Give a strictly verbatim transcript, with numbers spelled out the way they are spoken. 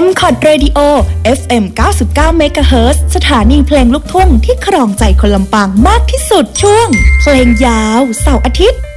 เอ็ม คอท Radio เอฟ เอ็ม เก้าสิบเก้า เมกะเฮิรตซ์ สถานีเพลงลูกทุ่งที่ครองใจคนลำปางมากที่สุดช่วงเพลงยาวเสาร์อาทิตย์